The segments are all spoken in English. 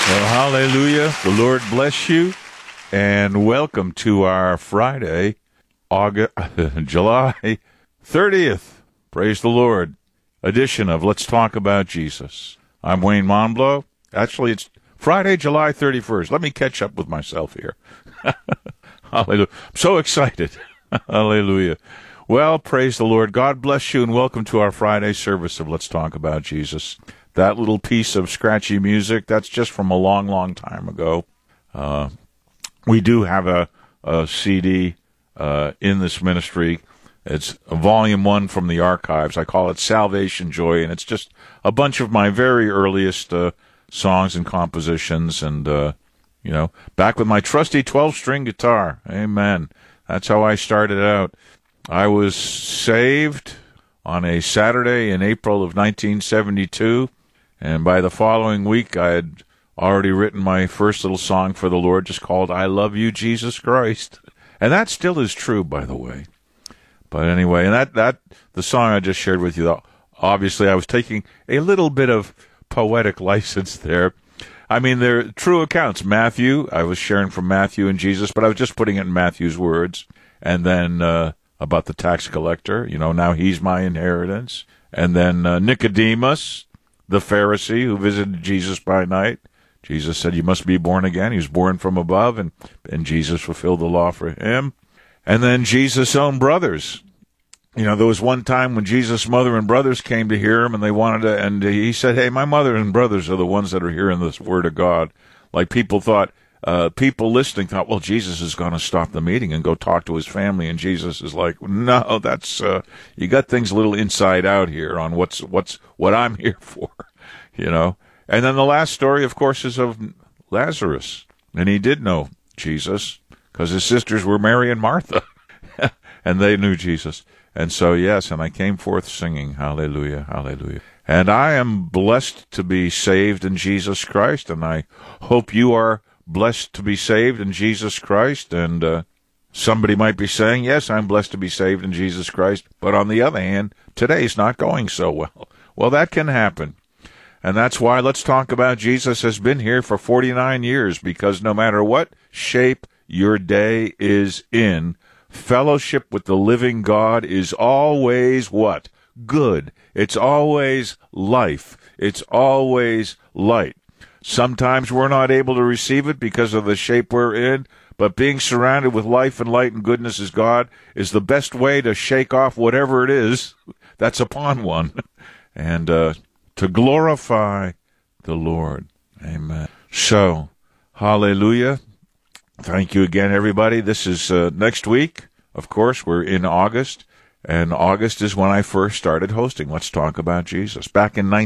Well, hallelujah. The Lord bless you, and welcome to our Friday, July 30th, praise the Lord, edition of Let's Talk About Jesus. I'm Wayne Monblow. Actually, it's Friday, July 31st. Let me catch up with myself here. Hallelujah. I'm so excited. Hallelujah. Well, praise the Lord. God bless you, and welcome to our Friday service of Let's Talk About Jesus. That little piece of scratchy music, that's just from a long, long time ago. We do have a CD in this ministry. It's a volume 1 from the archives. I call it Salvation Joy, and it's just a bunch of my very earliest songs and compositions. And, back with my trusty 12-string guitar. Amen. That's how I started out. I was saved on a Saturday in April of 1972. And by the following week, I had already written my first little song for the Lord, just called I Love You, Jesus Christ. And that still is true, by the way. But anyway, and that the song I just shared with you, obviously I was taking a little bit of poetic license there. I mean, they're true accounts. Matthew, I was sharing from Matthew and Jesus, but I was just putting it in Matthew's words. And then about the tax collector, now he's my inheritance. And then Nicodemus, the Pharisee who visited Jesus by night. Jesus said, you must be born again. He was born from above, and Jesus fulfilled the law for him. And then Jesus' own brothers. There was one time when Jesus' mother and brothers came to hear him, and they wanted to, and he said, hey, my mother and brothers are the ones that are hearing this word of God. Like people listening thought, well, Jesus is going to stop the meeting and go talk to his family. And Jesus is like, no, that's, you got things a little inside out here on what I'm here for, And then the last story, of course, is of Lazarus. And he did know Jesus because his sisters were Mary and Martha, and they knew Jesus. And so, yes, and I came forth singing, hallelujah, hallelujah. And I am blessed to be saved in Jesus Christ, and I hope you are blessed to be saved in Jesus Christ. And somebody might be saying, yes, I'm blessed to be saved in Jesus Christ, but on the other hand, today's not going so well. Well, that can happen. And that's why Let's Talk About Jesus has been here for 49 years, because no matter what shape your day is in, fellowship with the living God is always what? Good. It's always life. It's always light. Sometimes we're not able to receive it because of the shape we're in, but being surrounded with life and light and goodness as God is the best way to shake off whatever it is that's upon one and to glorify the Lord. Amen. So, hallelujah. Thank you again, everybody. This is next week. Of course, we're in August, and August is when I first started hosting Let's Talk About Jesus, back in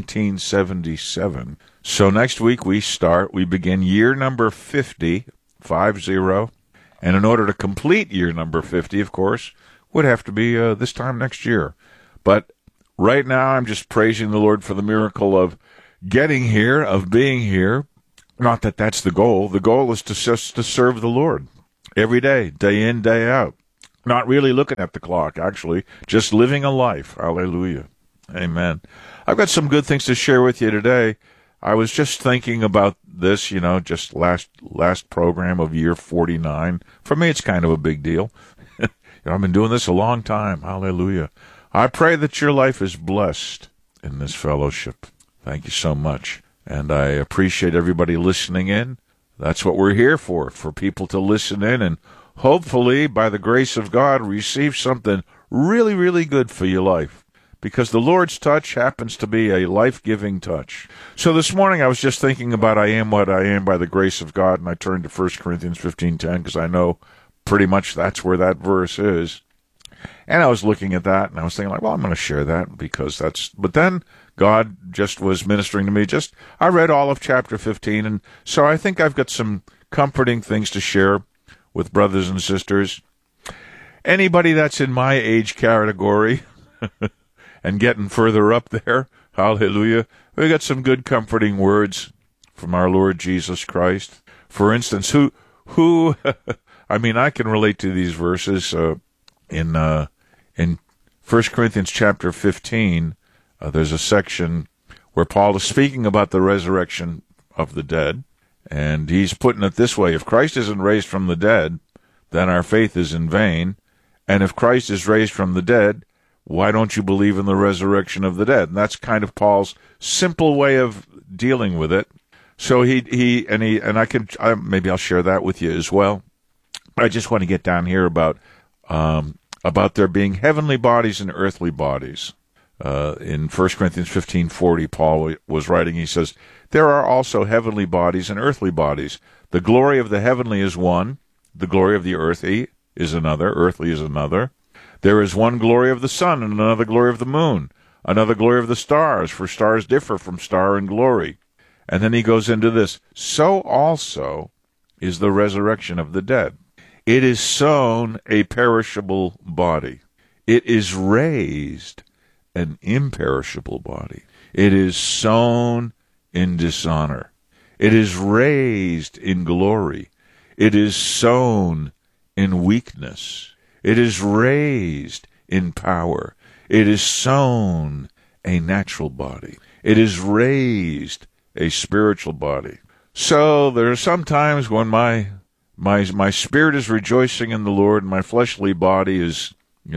1977. So next week we begin year number 50, 50, and in order to complete year number 50, of course, would have to be this time next year. But right now I'm just praising the Lord for the miracle of getting here, of being here. Not that that's the goal. The goal is to serve the Lord every day, day in, day out. Not really looking at the clock, actually, just living a life. Hallelujah. Amen. I've got some good things to share with you today. I was just thinking about this, just last program of year 49. For me, it's kind of a big deal. I've been doing this a long time. Hallelujah. I pray that your life is blessed in this fellowship. Thank you so much. And I appreciate everybody listening in. That's what we're here for people to listen in and hopefully, by the grace of God, receive something really, really good for your life. Because the Lord's touch happens to be a life-giving touch. So this morning I was just thinking about I am what I am by the grace of God, and I turned to 1 Corinthians 15:10 because I know pretty much that's where that verse is. And I was looking at that, and I was thinking, well, I'm going to share that because that's... But then God just was ministering to me. I read all of chapter 15, and so I think I've got some comforting things to share with brothers and sisters. Anybody that's in my age category and getting further up there, hallelujah, we got some good comforting words from our Lord Jesus Christ. For instance, who I mean, I can relate to these verses in 1 Corinthians chapter 15. There's a section where Paul is speaking about the resurrection of the dead, And he's putting it this way: if Christ isn't raised from the dead, then our faith is in vain. And if Christ is raised from the dead, why don't you believe in the resurrection of the dead? And that's kind of Paul's simple way of dealing with it. So maybe I'll share that with you as well. I just want to get down here about there being heavenly bodies and earthly bodies. In 1 Corinthians 15:40, Paul was writing, he says, there are also heavenly bodies and earthly bodies. The glory of the heavenly is one, the glory of the earthly is another. There is one glory of the sun and another glory of the moon, another glory of the stars, for stars differ from star in glory. And then he goes into this, so also is the resurrection of the dead. It is sown a perishable body. It is raised an imperishable body. It is sown in dishonor. It is raised in glory. It is sown in weakness. It is raised in power. It is sown a natural body. It is raised a spiritual body. So there are some times when my spirit is rejoicing in the Lord, and my fleshly body is,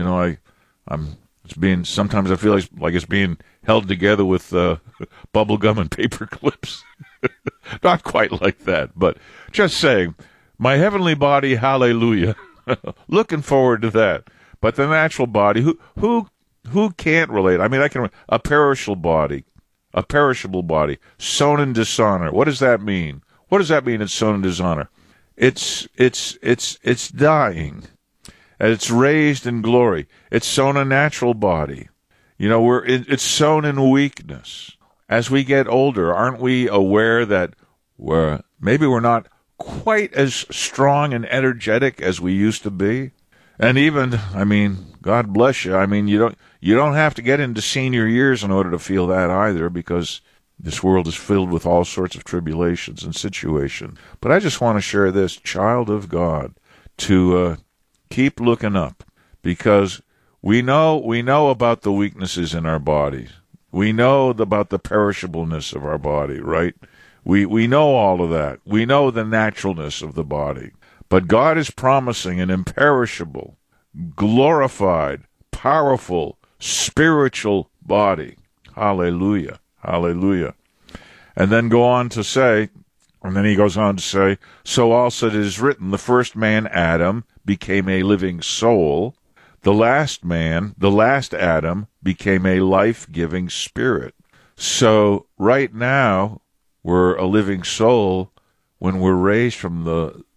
sometimes I feel like it's being held together with bubble gum and paper clips. Not quite like that, but just saying, my heavenly body, hallelujah. Looking forward to that. But the natural body, who can't relate? I mean, a perishable body, sown in dishonor. What does that mean? What does that mean? It's sown in dishonor. It's dying. And it's raised in glory. It's sown a natural body. It's sown in weakness. As we get older, aren't we aware that we're not quite as strong and energetic as we used to be? And even, God bless you. You don't have to get into senior years in order to feel that either, because this world is filled with all sorts of tribulations and situations. But I just want to share this, child of God, to keep looking up, because we know about the weaknesses in our bodies. We know about the perishableness of our body, right? We know all of that. We know the naturalness of the body. But God is promising an imperishable, glorified, powerful, spiritual body. Hallelujah. Hallelujah. And then he goes on to say, so also it is written, the first man, Adam, became a living soul. The last Adam, became a life-giving spirit. So right now, we're a living soul. When we're raised from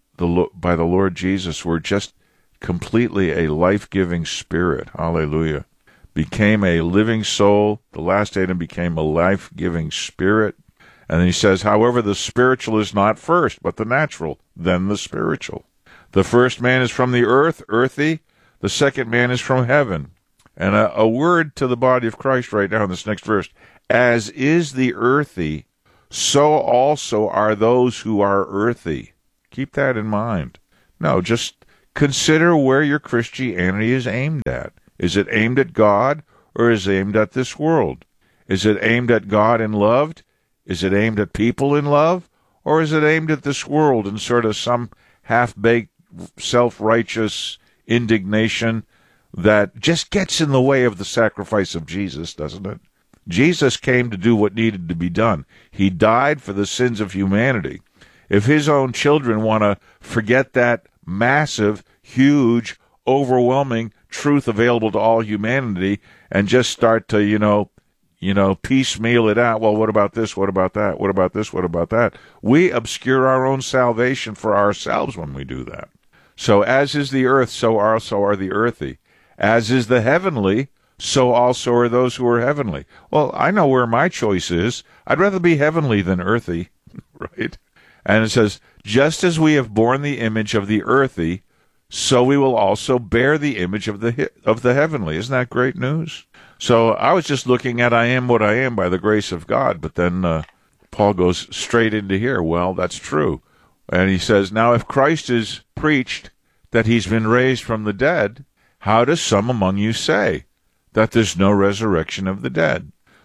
by the Lord Jesus, we're just completely a life-giving spirit. Hallelujah. Became a living soul. The last Adam became a life-giving spirit. And then he says, however, the spiritual is not first, but the natural, then the spiritual. The first man is from the earth, earthy. The second man is from heaven. And a word to the body of Christ right now in this next verse. As is the earthy, so also are those who are earthy. Keep that in mind. No, just consider where your Christianity is aimed at. Is it aimed at God, or is it aimed at this world? Is it aimed at God in love? Is it aimed at people in love? Or is it aimed at this world in sort of some half-baked, self-righteous indignation that just gets in the way of the sacrifice of Jesus, doesn't it? Jesus came to do what needed to be done. He died for the sins of humanity. If his own children want to forget that massive, huge, overwhelming truth available to all humanity and just start to, piecemeal it out, well, what about this, what about that, what about this, what about that? We obscure our own salvation for ourselves when we do that. So as is the earth, so also are the earthy. As is the heavenly, so also are those who are heavenly. Well, I know where my choice is. I'd rather be heavenly than earthy, right? And it says, just as we have borne the image of the earthy, so we will also bear the image of the heavenly. Isn't that great news? So I was just looking at I am what I am by the grace of God, but then Paul goes straight into here. Well, that's true. And he says, now if Christ is preached that he's been raised from the dead, how does some among you say that there's no resurrection of the dead?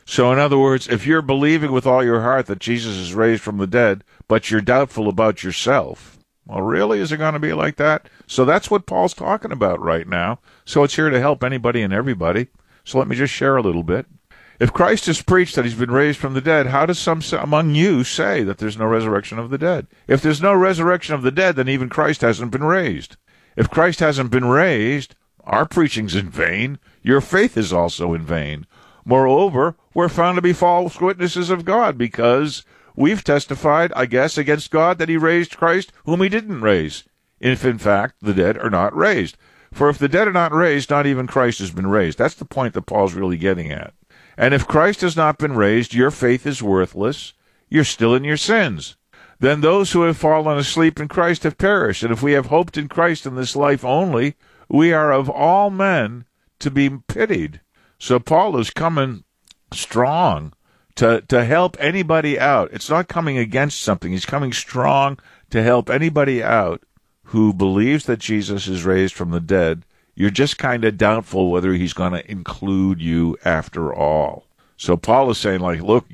So in other words, if you're believing with all your heart that Jesus is raised from the dead, but you're doubtful about yourself, well, really, is it going to be like that? So that's what Paul's talking about right now. So it's here to help anybody and everybody. So let me just share a little bit. If Christ has preached that he's been raised from the dead, how does some among you say that there's no resurrection of the dead? If there's no resurrection of the dead, then even Christ hasn't been raised. If Christ hasn't been raised, our preaching's in vain. Your faith is also in vain. Moreover, we're found to be false witnesses of God because we've testified, I guess, against God that he raised Christ whom he didn't raise, if in fact the dead are not raised. For if the dead are not raised, not even Christ has been raised. That's the point that Paul's really getting at. And if Christ has not been raised, your faith is worthless. You're still in your sins. Then those who have fallen asleep in Christ have perished. And if we have hoped in Christ in this life only, we are of all men to be pitied. So Paul is coming strong to help anybody out. It's not coming against something. He's coming strong to help anybody out who believes that Jesus is raised from the dead. You're just kind of doubtful whether he's going to include you after all. So Paul is saying, like, look,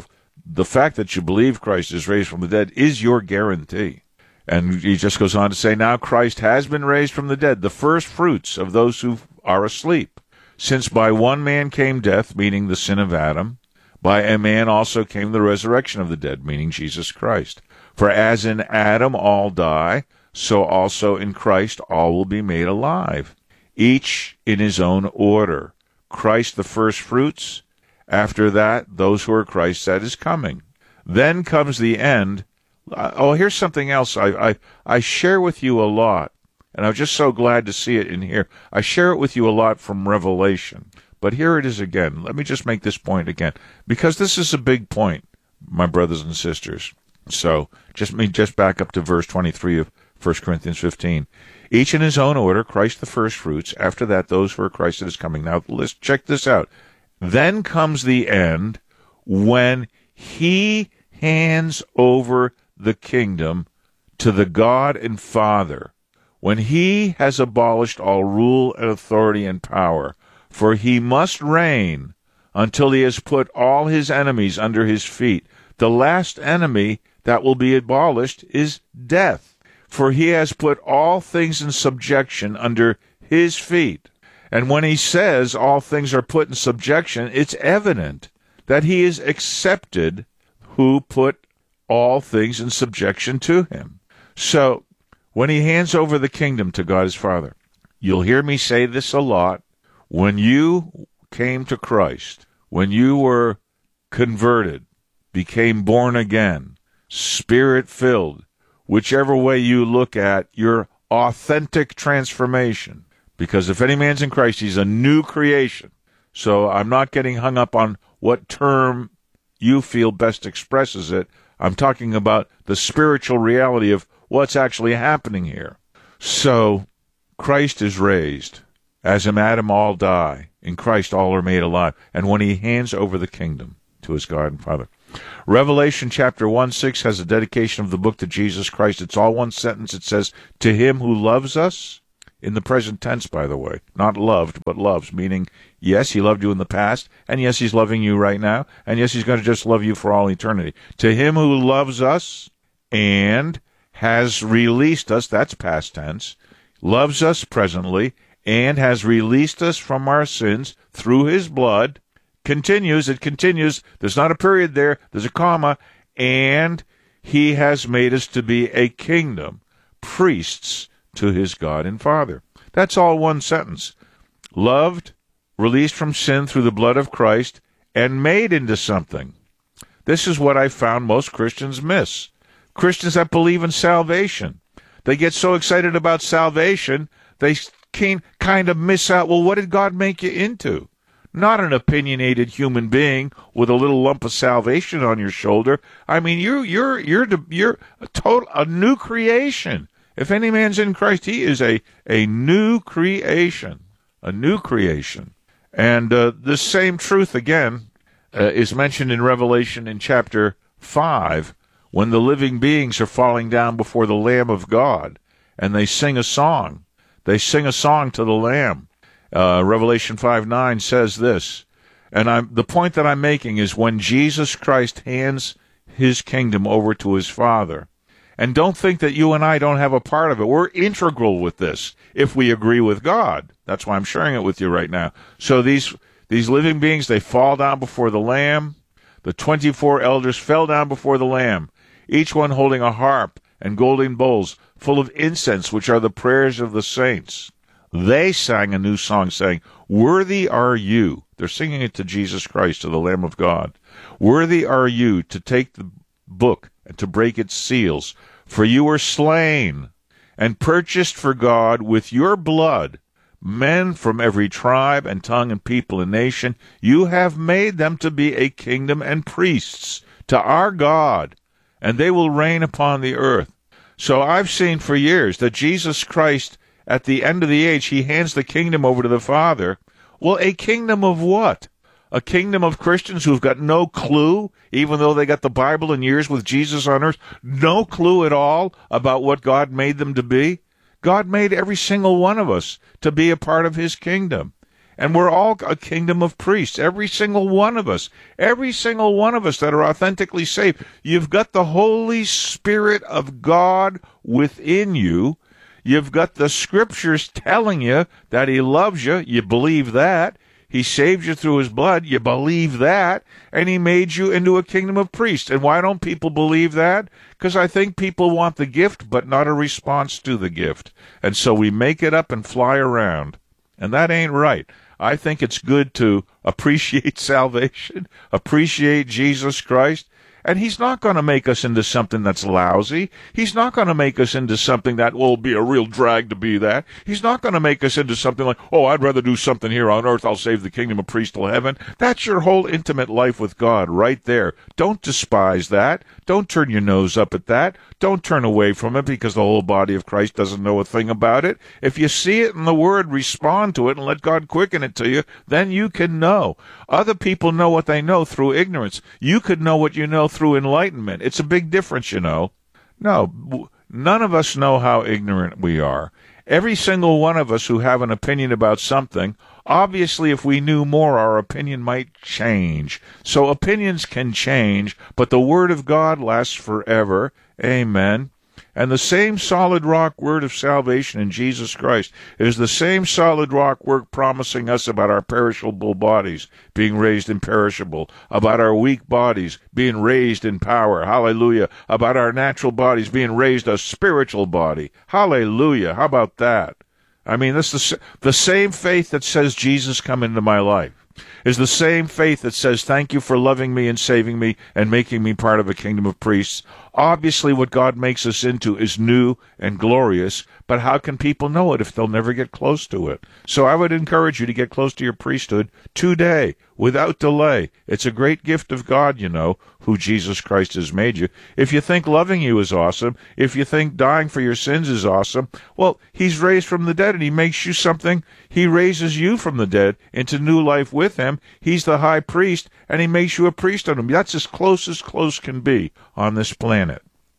the fact that you believe Christ is raised from the dead is your guarantee. And he just goes on to say, now Christ has been raised from the dead, the first fruits of those who are asleep. Since by one man came death, meaning the sin of Adam, by a man also came the resurrection of the dead, meaning Jesus Christ. For as in Adam all die, so also in Christ all will be made alive, each in his own order. Christ the first fruits, after that those who are Christ's that is coming. Then comes the end. Here's something else I share with you a lot, and I'm just so glad to see it in here. I share it with you a lot from Revelation, but here it is again. Let me just make this point again, because this is a big point, my brothers and sisters. So just back up to verse 23 of 1 Corinthians 15. Each in his own order, Christ the first fruits, after that those who are Christ that is coming. Now let's check this out. Then comes the end, when he hands over the kingdom to the God and Father, when he has abolished all rule and authority and power. For he must reign until he has put all his enemies under his feet. The last enemy that will be abolished is death. For he has put all things in subjection under his feet. And when he says all things are put in subjection, it's evident that he is accepted who put all things in subjection to him. So, when he hands over the kingdom to God his Father, you'll hear me say this a lot. When you came to Christ, when you were converted, became born again, Spirit-filled, whichever way you look at your authentic transformation, because if any man's in Christ, he's a new creation. So I'm not getting hung up on what term you feel best expresses it. I'm talking about the spiritual reality of what's actually happening here. So Christ is raised. As in Adam all die, in Christ all are made alive. And when he hands over the kingdom to his God and Father. Revelation chapter 1:6 has a dedication of the book to Jesus Christ. It's all one sentence. It says, to him who loves us, in the present tense, by the way, not loved, but loves, meaning, yes, he loved you in the past, and yes, he's loving you right now, and yes, he's going to just love you for all eternity. To him who loves us and has released us, that's past tense, loves us presently, and has released us from our sins through his blood, it continues, there's not a period there, there's a comma, and he has made us to be a kingdom, priests to his God and Father. That's all one sentence. Loved, released from sin through the blood of Christ, and made into something. This is what I found most Christians miss. Christians that believe in salvation. They get so excited about salvation, they can kind of miss out, well, what did God make you into? Not an opinionated human being with a little lump of salvation on your shoulder. I mean, you're a new creation. If any man's in Christ, he is a new creation, a new creation. And the same truth, again, is mentioned in Revelation in chapter 5, when the living beings are falling down before the Lamb of God, and they sing a song. They sing a song to the Lamb. Revelation 5:9 says this, And the point that I'm making is when Jesus Christ hands his kingdom over to his Father, and don't think that you and I don't have a part of it. We're integral with this if we agree with God. That's why I'm sharing it with you right now. So these living beings, they fall down before the Lamb. The 24 elders fell down before the Lamb, each one holding a harp and golden bowls full of incense, which are the prayers of the saints. They sang a new song saying, "Worthy are you." They're singing it to Jesus Christ, to the Lamb of God. "Worthy are you to take the book and to break its seals, for you were slain and purchased for God with your blood men from every tribe and tongue and people and nation. You have made them to be a kingdom and priests to our God, and they will reign upon the earth." So I've seen for years that Jesus Christ, at the end of the age, he hands the kingdom over to the Father. Well, a kingdom of what? A kingdom of Christians who've got no clue, even though they got the Bible and years with Jesus on earth, no clue at all about what God made them to be. God made every single one of us to be a part of his kingdom. And we're all a kingdom of priests, every single one of us that are authentically saved. You've got the Holy Spirit of God within you. You've got the scriptures telling you that he loves you. You believe that. He saved you through his blood. You believe that. And he made you into a kingdom of priests. And why don't people believe that? Because I think people want the gift, but not a response to the gift. And so we make it up and fly around. And that ain't right. I think it's good to appreciate salvation, appreciate Jesus Christ. And he's not going to make us into something that's lousy. He's not going to make us into something that will be a real drag to be that. He's not going to make us into something like, oh, I'd rather do something here on earth. I'll save the kingdom of priests till heaven. That's your whole intimate life with God right there. Don't despise that. Don't turn your nose up at that. Don't turn away from it because the whole body of Christ doesn't know a thing about it. If you see it in the Word, respond to it and let God quicken it to you, then you can know. Other people know what they know through ignorance. You could know what you know through enlightenment. It's a big difference, you know. No, none of us know how ignorant we are. Every single one of us who have an opinion about something, obviously if we knew more, our opinion might change. So opinions can change, but the Word of God lasts forever. Amen. And the same solid rock word of salvation in Jesus Christ is the same solid rock word promising us about our perishable bodies being raised imperishable, about our weak bodies being raised in power, hallelujah, about our natural bodies being raised a spiritual body, hallelujah. How about that? I mean, this is the same faith that says, Jesus, come into my life, is the same faith that says, thank you for loving me and saving me and making me part of a kingdom of priests. Obviously, what God makes us into is new and glorious, but how can people know it if they'll never get close to it? So I would encourage you to get close to your priesthood today, without delay. It's a great gift of God, you know, who Jesus Christ has made you. If you think loving you is awesome, if you think dying for your sins is awesome, well, he's raised from the dead and he makes you something. He raises you from the dead into new life with him. He's the high priest and he makes you a priest of him. That's as close can be on this planet.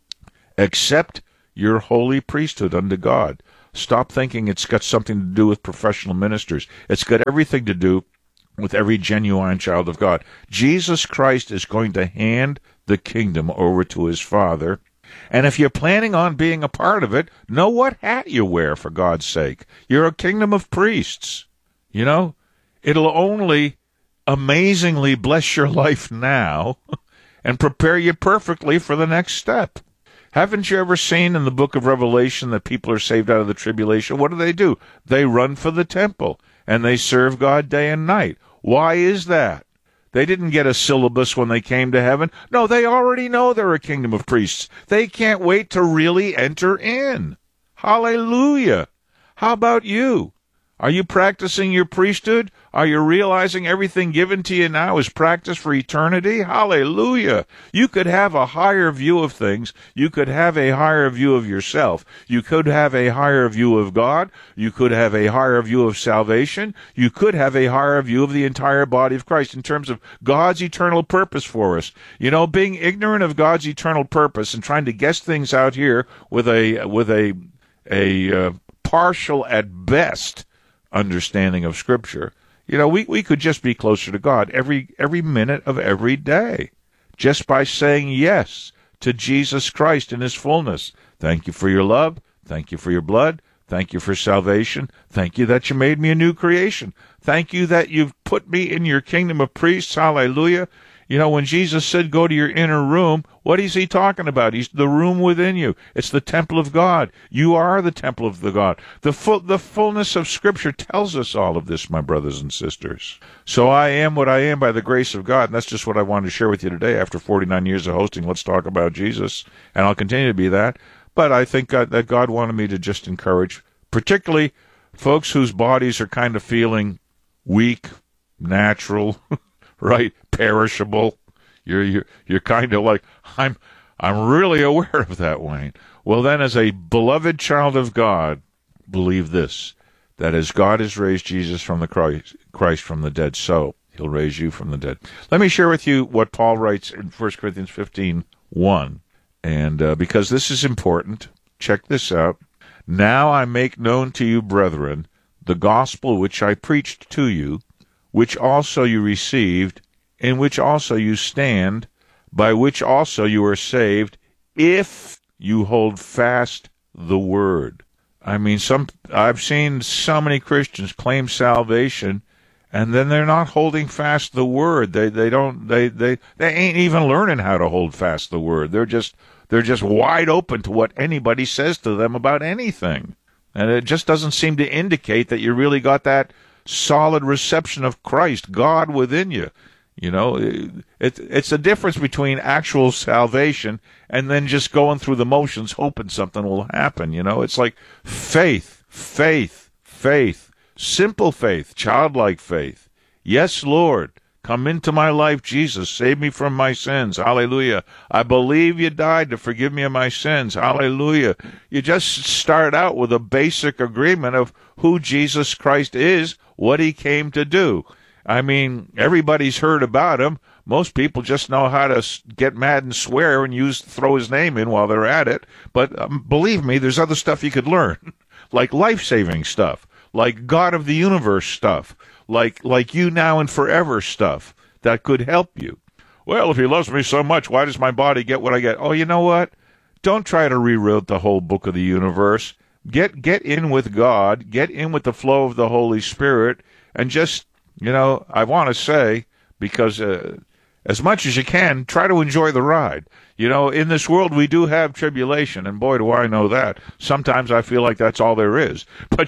Accept your holy priesthood unto God. Stop thinking it's got something to do with professional ministers. It's got everything to do with every genuine child of God. Jesus Christ is going to hand the kingdom over to his Father. And if you're planning on being a part of it, know what hat you wear, for God's sake. You're a kingdom of priests. You know, it'll only amazingly bless your life now and prepare you perfectly for the next step. Haven't you ever seen in the book of Revelation that people are saved out of the tribulation? What do? They run for the temple, and they serve God day and night. Why is that? They didn't get a syllabus when they came to heaven. No, they already know they're a kingdom of priests. They can't wait to really enter in. Hallelujah. How about you? Are you practicing your priesthood? Are you realizing everything given to you now is practice for eternity? Hallelujah. You could have a higher view of things. You could have a higher view of yourself. You could have a higher view of God. You could have a higher view of salvation. You could have a higher view of the entire body of Christ in terms of God's eternal purpose for us. You know, being ignorant of God's eternal purpose and trying to guess things out here with a partial at best understanding of Scripture, We could just be closer to God every minute of every day, just by saying yes to Jesus Christ in his fullness. Thank you for your love. Thank you for your blood. Thank you for salvation. Thank you that you made me a new creation. Thank you that you've put me in your kingdom of priests. Hallelujah. When Jesus said go to your inner room, what is he talking about? He's the room within you. It's the temple of God. You are the temple of the God. The fullness of Scripture tells us all of this, my brothers and sisters. So I am what I am by the grace of God, and that's just what I wanted to share with you today. After 49 years of hosting Let's Talk About Jesus, and I'll continue to be that. But I think that God wanted me to just encourage, particularly folks whose bodies are kind of feeling weak, natural, right, perishable. You're kind of like, I'm really aware of that, Wayne. Well, then, as a beloved child of God, believe this, that as God has raised Jesus from the Christ from the dead, so he'll raise you from the dead. Let me share with you what Paul writes in 1 Corinthians 15:1. And because this is important, check this out. Now I make known to you, brethren, the gospel which I preached to you, which also you received, in which also you stand, by which also you are saved, if you hold fast the word. I mean, I've seen so many Christians claim salvation, and then they're not holding fast the word. They ain't even learning how to hold fast the word. They're just wide open to what anybody says to them about anything. And it just doesn't seem to indicate that you really got that solid reception of Christ, God within you. It's a difference between actual salvation and then just going through the motions hoping something will happen. It's like faith, simple faith, childlike faith. Yes, Lord, come into my life, Jesus. Save me from my sins. Hallelujah. I believe you died to forgive me of my sins. Hallelujah. You just start out with a basic agreement of who Jesus Christ is, what he came to do. I mean, everybody's heard about him. Most people just know how to get mad and swear and throw his name in while they're at it. But believe me, there's other stuff you could learn, like life-saving stuff, like God of the universe stuff, like you now and forever stuff that could help you. Well, if he loves me so much, why does my body get what I get? Oh, you know what? Don't try to rewrite the whole book of the universe. Get in with God, get in with the flow of the Holy Spirit, and just, I want to say, because as much as you can, try to enjoy the ride. In this world we do have tribulation, and boy, do I know that. Sometimes I feel like that's all there is.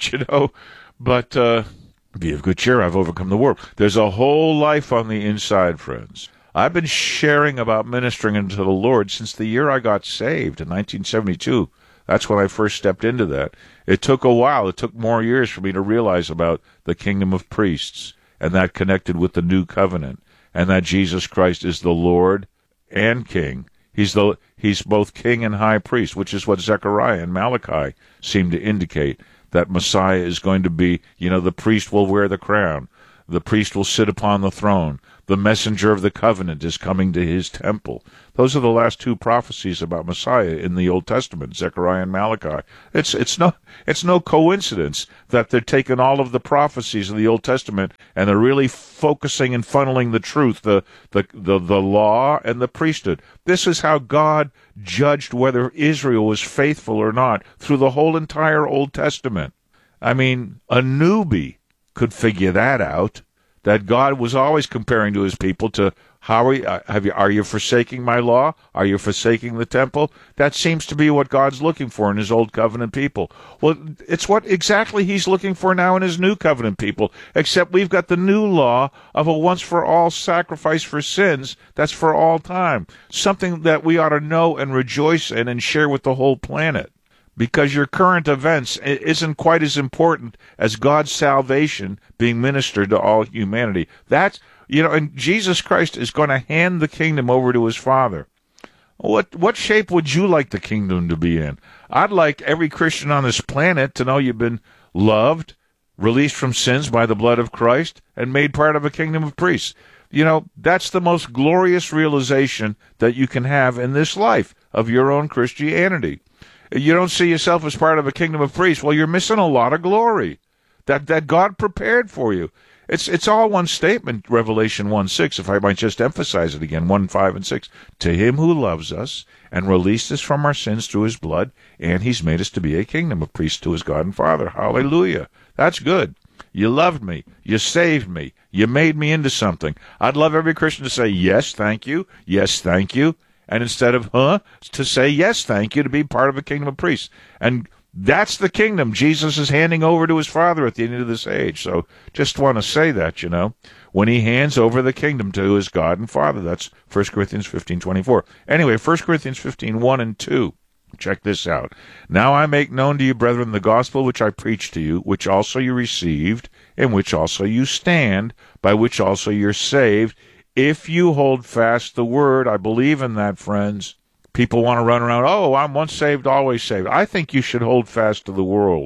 But be of good cheer, I've overcome the world. There's a whole life on the inside, friends. I've been sharing about ministering unto the Lord since the year I got saved in 1972. That's when I first stepped into that. It took a while. It took more years for me to realize about the kingdom of priests, and that connected with the new covenant, and that Jesus Christ is the Lord and King. He's both King and High Priest, which is what Zechariah and Malachi seem to indicate, that Messiah is going to be, the priest will wear the crown. The priest will sit upon the throne. The messenger of the covenant is coming to his temple. Those are the last two prophecies about Messiah in the Old Testament, Zechariah and Malachi. It's no coincidence that they're taking all of the prophecies of the Old Testament and they're really focusing and funneling the truth, the law and the priesthood. This is how God judged whether Israel was faithful or not through the whole entire Old Testament. I mean, a newbie could figure that out, that God was always comparing to his people to, are you forsaking my law? Are you forsaking the temple? That seems to be what God's looking for in his old covenant people. Well, it's what exactly he's looking for now in his new covenant people, except we've got the new law of a once-for-all sacrifice for sins that's for all time, something that we ought to know and rejoice in and share with the whole planet. Because your current events isn't quite as important as God's salvation being ministered to all humanity. And Jesus Christ is going to hand the kingdom over to his Father. What shape would you like the kingdom to be in? I'd like every Christian on this planet to know you've been loved, released from sins by the blood of Christ, and made part of a kingdom of priests. That's the most glorious realization that you can have in this life of your own Christianity. You don't see yourself as part of a kingdom of priests, well, you're missing a lot of glory that God prepared for you. It's all one statement, Revelation 1:6, if I might just emphasize it again, 1:5 and 6. To him who loves us and released us from our sins through his blood, and he's made us to be a kingdom of priests to his God and Father. Hallelujah. That's good. You loved me. You saved me. You made me into something. I'd love every Christian to say, yes, thank you. Yes, thank you. And instead of, to say, yes, thank you, to be part of a kingdom of priests. And that's the kingdom Jesus is handing over to his Father at the end of this age. So just want to say that, when he hands over the kingdom to his God and Father. That's 1 Corinthians 15:24. Anyway, 1 Corinthians 15:1 and 2. Check this out. Now I make known to you, brethren, the gospel which I preached to you, which also you received, in which also you stand, by which also you're saved, if you hold fast the word. I believe in that, friends. People want to run around, I'm once saved, always saved. I think you should hold fast to the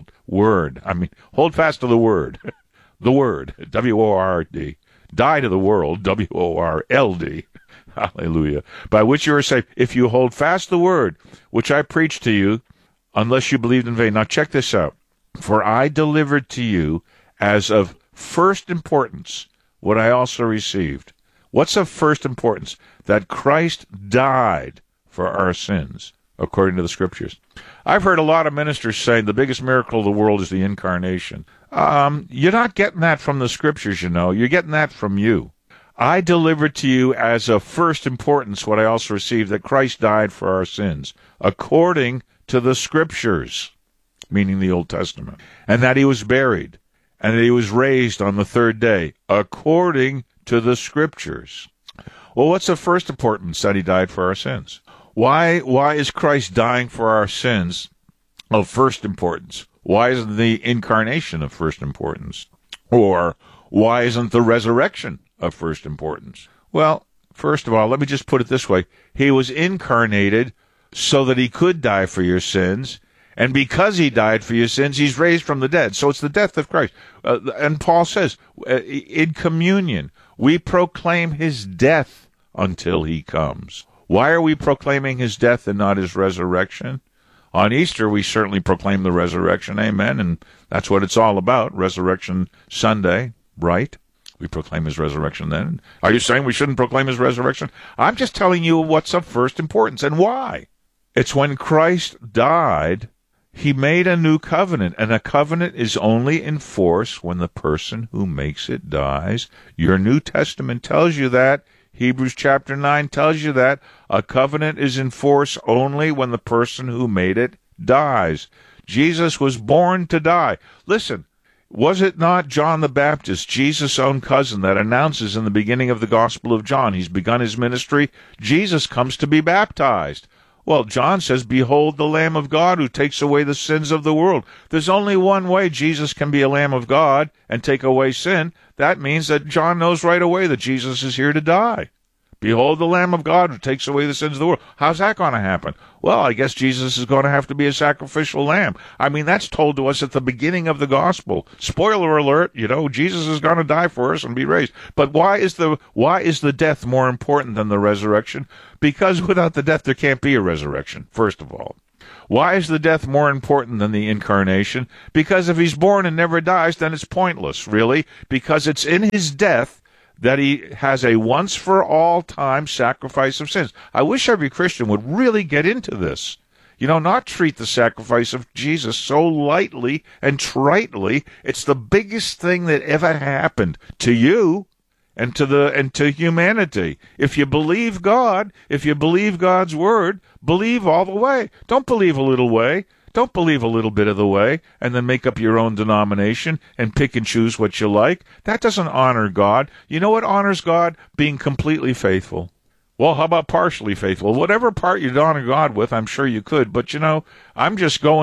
word. Hold fast to the word. The word, W-O-R-D. Die to the world, W-O-R-L-D. Hallelujah. By which you are saved, if you hold fast the word, which I preached to you, unless you believed in vain. Now check this out. For I delivered to you as of first importance what I also received. What's of first importance? That Christ died for our sins, according to the Scriptures. I've heard a lot of ministers saying the biggest miracle of the world is the incarnation. You're not getting that from the Scriptures, You're getting that from you. I delivered to you as of first importance what I also received, that Christ died for our sins, according to the Scriptures, meaning the Old Testament, and that he was buried, and that he was raised on the third day, according to the Scriptures. Well, what's of first importance? That he died for our sins. Why is Christ dying for our sins of first importance? Why isn't the incarnation of first importance? Or why isn't the resurrection of first importance? Well, first of all, let me just put it this way. He was incarnated so that he could die for your sins, and because he died for your sins, he's raised from the dead. So it's the death of Christ. And Paul says, in communion, we proclaim his death until he comes. Why are we proclaiming his death and not his resurrection? On Easter, we certainly proclaim the resurrection, amen, and that's what it's all about, Resurrection Sunday, right? We proclaim his resurrection then. Are you saying we shouldn't proclaim his resurrection? I'm just telling you what's of first importance and why. It's when Christ died, he made a new covenant, and a covenant is only in force when the person who makes it dies. Your New Testament tells you that. Hebrews chapter 9 tells you that. A covenant is in force only when the person who made it dies. Jesus was born to die. Listen, was it not John the Baptist, Jesus' own cousin, that announces in the beginning of the Gospel of John, he's begun his ministry, Jesus comes to be baptized. Well, John says, behold the Lamb of God who takes away the sins of the world. There's only one way Jesus can be a Lamb of God and take away sin. That means that John knows right away that Jesus is here to die. Behold the Lamb of God who takes away the sins of the world. How's that going to happen? Well, I guess Jesus is going to have to be a sacrificial lamb. That's told to us at the beginning of the gospel. Spoiler alert, Jesus is going to die for us and be raised. But why is the death more important than the resurrection? Because without the death, there can't be a resurrection, first of all. Why is the death more important than the incarnation? Because if he's born and never dies, then it's pointless, really, because it's in his death that he has a once-for-all time sacrifice of sins. I wish every Christian would really get into this. Not treat the sacrifice of Jesus so lightly and tritely. It's the biggest thing that ever happened to you and to humanity. If you believe God, if you believe God's word, believe all the way. Don't believe a little way. Don't believe a little bit of the way and then make up your own denomination and pick and choose what you like. That doesn't honor God. You know what honors God? Being completely faithful. Well, how about partially faithful? Whatever part you'd honor God with, I'm sure you could. But, I'm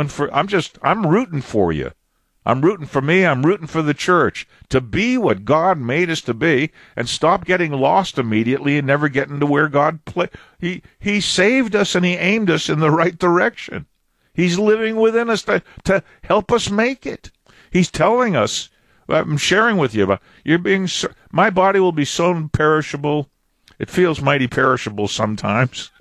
rooting for you. I'm rooting for me. I'm rooting for the church to be what God made us to be and stop getting lost immediately and never getting to where God He saved us and he aimed us in the right direction. He's living within us to help us make it. He's telling us, I'm sharing with you about, my body will be so perishable. It feels mighty perishable sometimes,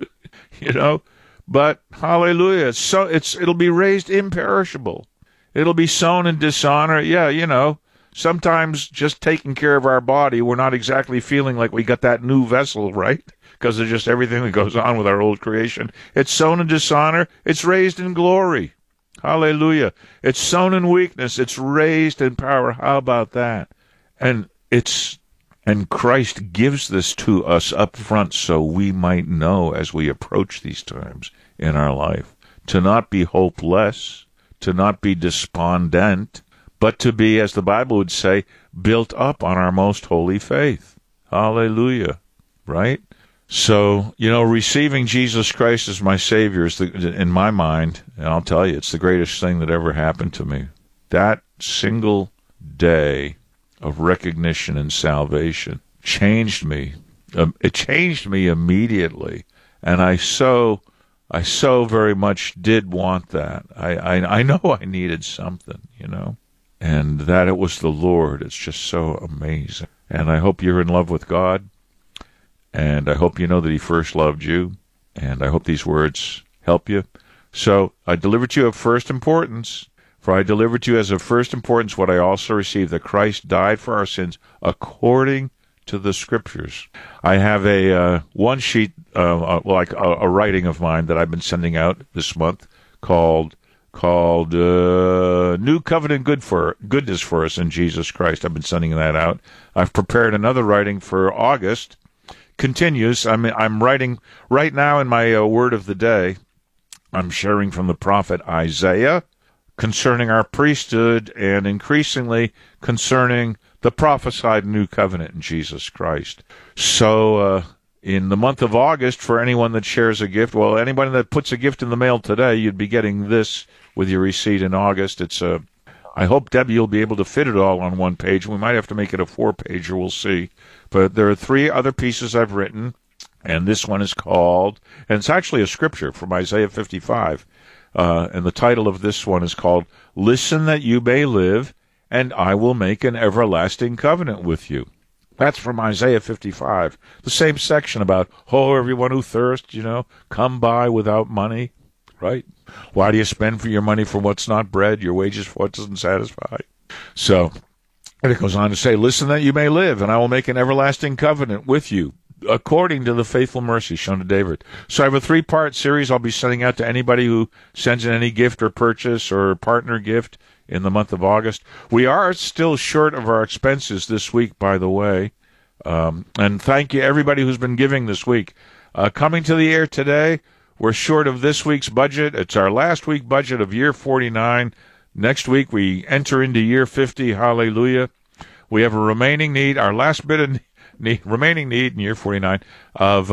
but hallelujah. It'll be raised imperishable. It'll be sown in dishonor. Yeah, sometimes just taking care of our body, we're not exactly feeling like we got that new vessel, right? Because of just everything that goes on with our old creation. It's sown in dishonor. It's raised in glory. Hallelujah. It's sown in weakness. It's raised in power. How about that? And Christ gives this to us up front so we might know as we approach these times in our life to not be hopeless, to not be despondent, but to be, as the Bible would say, built up on our most holy faith. Hallelujah. Right? So, receiving Jesus Christ as my Savior is, in my mind, and I'll tell you, it's the greatest thing that ever happened to me. That single day of recognition and salvation changed me. It changed me immediately, and I so very much did want that. I know I needed something, and that it was the Lord. It's just so amazing. And I hope you're in love with God. And I hope you know that he first loved you. And I hope these words help you. So I deliver to you of first importance. For I deliver to you as of first importance what I also received, that Christ died for our sins according to the Scriptures. I have a one sheet, like a writing of mine that I've been sending out this month called New Covenant Goodness for Us in Jesus Christ. I've been sending that out. I've prepared another writing for August. Continues. I'm writing right now in my word of the day. I'm sharing from the prophet Isaiah concerning our priesthood and increasingly concerning the prophesied new covenant in Jesus Christ. So in the month of August, for anyone that shares a gift, well, anybody that puts a gift in the mail today, you'd be getting this with your receipt in August. I hope, Debbie, you'll be able to fit it all on one page. We might have to make it a 4-pager. We'll see. But there are 3 other pieces I've written, and this one is called, and it's actually a scripture from Isaiah 55, and the title of this one is called, Listen that you may live, and I will make an everlasting covenant with you. That's from Isaiah 55. The same section about, everyone who thirsts, come by without money, right? Why do you spend for your money for what's not bread, your wages for what doesn't satisfy? So, and it goes on to say, listen that you may live, and I will make an everlasting covenant with you, according to the faithful mercy shown to David. So I have a 3-part series I'll be sending out to anybody who sends in any gift or purchase or partner gift in the month of August. We are still short of our expenses this week, by the way. And thank you, everybody who's been giving this week. Coming to the air today, we're short of this week's budget. It's our last week budget of year 49. Next week, we enter into year 50. Hallelujah. We have a remaining need, our last bit of remaining need in year 49 of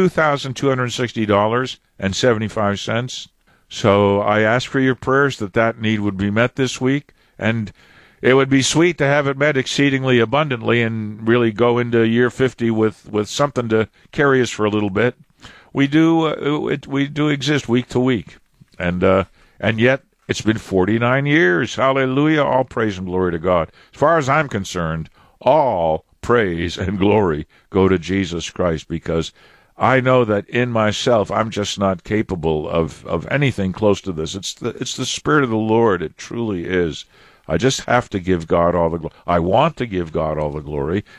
$2,260.75. So I ask for your prayers that need would be met this week. And it would be sweet to have it met exceedingly abundantly and really go into year 50 with something to carry us for a little bit. We do exist week to week, and yet it's been 49 years. Hallelujah! All praise and glory to God. As far as I'm concerned, all praise and glory go to Jesus Christ, because I know that in myself I'm just not capable of anything close to this. It's the Spirit of the Lord. It truly is. I just have to give God all the glory. I want to give God all the glory,